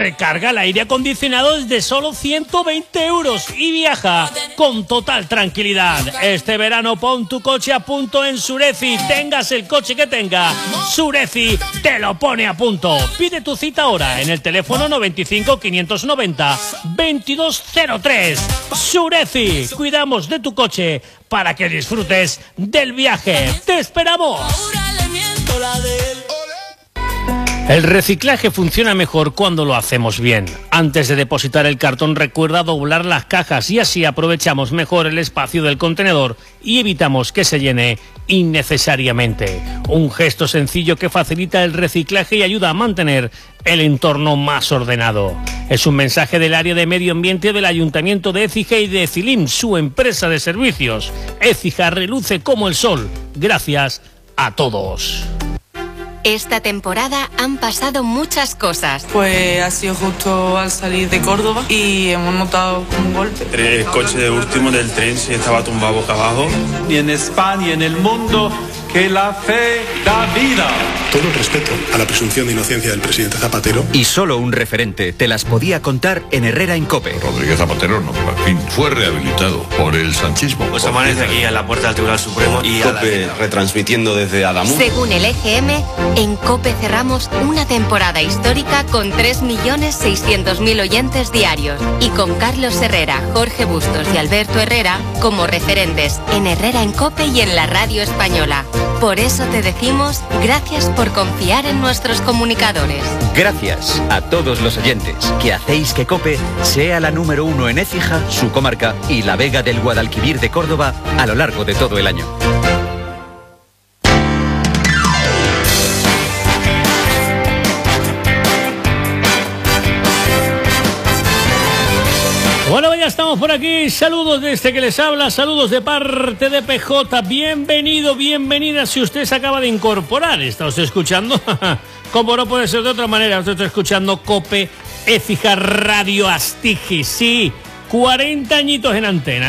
recarga el aire acondicionado desde solo 120 euros y viaja con total tranquilidad. Este verano pon tu coche a punto en Sureci. Tengas el coche que tenga, Sureci te lo pone a punto. Pide tu cita ahora en el teléfono 95 590 2203. Sureci, cuidamos de tu coche para que disfrutes del viaje. ¡Te esperamos! El reciclaje funciona mejor cuando lo hacemos bien. Antes de depositar el cartón, recuerda doblar las cajas y así aprovechamos mejor el espacio del contenedor y evitamos que se llene innecesariamente. Un gesto sencillo que facilita el reciclaje y ayuda a mantener el entorno más ordenado. Es un mensaje del área de medio ambiente del Ayuntamiento de Écija y de Ecilim, su empresa de servicios. Écija reluce como el sol. Gracias a todos. Esta temporada han pasado muchas cosas. Pues ha sido justo al salir de Córdoba y hemos notado un golpe. El coche último del tren se estaba tumbado boca abajo. Y en España y en el mundo, que la fe da vida. Todo el respeto a la presunción de inocencia del presidente Zapatero. Y solo un referente te las podía contar en Herrera en COPE. Rodríguez Zapatero, no, al fin, fue rehabilitado por el sanchismo. Pues amanece aquí en la puerta del Tribunal Supremo y COPE retransmitiendo desde Adamuz. Según el EGM, en COPE cerramos una temporada histórica con 3.600.000 oyentes diarios y con Carlos Herrera, Jorge Bustos y Alberto Herrera como referentes en Herrera en COPE y en la radio española. Por eso te decimos gracias por confiar en nuestros comunicadores. Gracias a todos los oyentes que hacéis que COPE sea la número 1 en Écija, su comarca y la Vega del Guadalquivir de Córdoba a lo largo de todo el año. Bueno, ya estamos por aquí. Saludos de este que les habla, saludos de parte de PJ. Bienvenido, bienvenida. Si usted se acaba de incorporar, ¿está usted escuchando? Como no puede ser de otra manera, usted está escuchando COPE Écija Radio Astigi. Sí, 40 añitos en antena,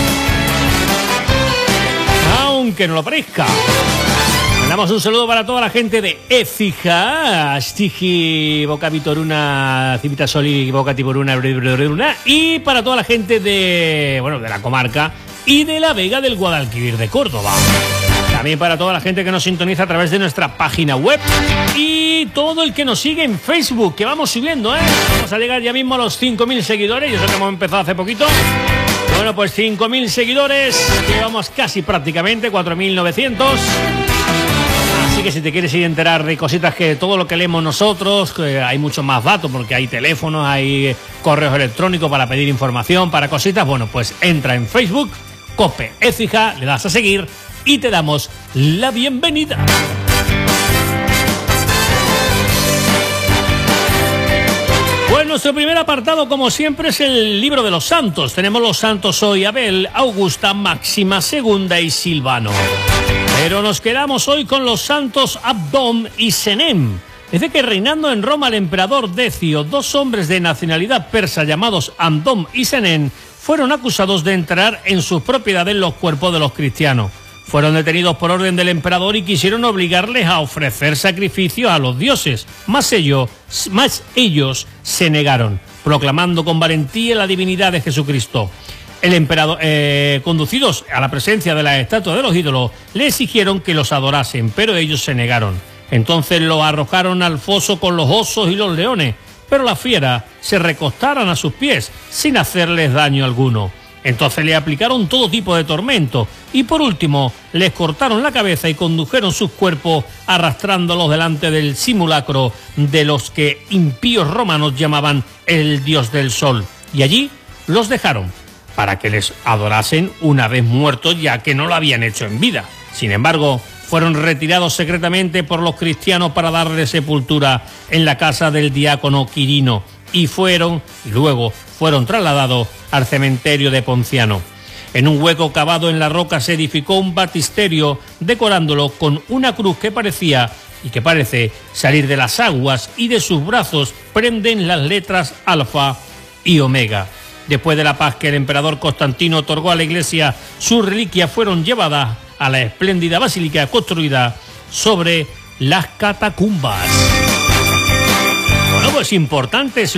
aunque no lo parezca. Mandamos un saludo para toda la gente de Écija, Astigi, Boca Vitoruna, Civitasoli, Boca Tiboruna, y para toda la gente de la comarca y de la Vega del Guadalquivir de Córdoba. También para toda la gente que nos sintoniza a través de nuestra página web y todo el que nos sigue en Facebook, que vamos subiendo, Vamos a llegar ya mismo a los 5.000 seguidores, y eso que hemos empezado hace poquito. Bueno, pues 5.000 seguidores, llevamos casi prácticamente 4.900. Así que si te quieres ir a enterar de cositas, que todo lo que leemos nosotros, que hay muchos más datos porque hay teléfonos, hay correos electrónicos para pedir información, para cositas, bueno, pues entra en Facebook, COPE Écija, le das a seguir y te damos la bienvenida. Pues nuestro primer apartado, como siempre, es el libro de los santos. Tenemos los santos hoy: Abel, Augusta, Máxima, Segunda y Silvano. Pero nos quedamos hoy con los santos Abdón y Senem. Dice que reinando en Roma el emperador Decio, dos hombres de nacionalidad persa llamados Abdón y Senem fueron acusados de entrar en sus propiedades los cuerpos de los cristianos. Fueron detenidos por orden del emperador y quisieron obligarles a ofrecer sacrificios a los dioses, mas ellos se negaron, proclamando con valentía la divinidad de Jesucristo. El emperador, conducidos a la presencia de la estatua de los ídolos, le exigieron que los adorasen, pero ellos se negaron. Entonces lo arrojaron al foso con los osos y los leones, pero las fieras se recostaron a sus pies sin hacerles daño alguno. Entonces le aplicaron todo tipo de tormentos y por último les cortaron la cabeza y condujeron sus cuerpos arrastrándolos delante del simulacro de los que impíos romanos llamaban el dios del sol. Y allí los dejaron para que les adorasen una vez muertos, ya que no lo habían hecho en vida. Sin embargo, fueron retirados secretamente por los cristianos para darle sepultura en la casa del diácono Quirino y luego fueron trasladados al cementerio de Ponciano. En un hueco cavado en la roca se edificó un baptisterio decorándolo con una cruz que parece salir de las aguas, y de sus brazos prenden las letras alfa y omega. Después de la paz que el emperador Constantino otorgó a la iglesia, sus reliquias fueron llevadas a la espléndida basílica construida sobre las catacumbas. Bueno, pues importantes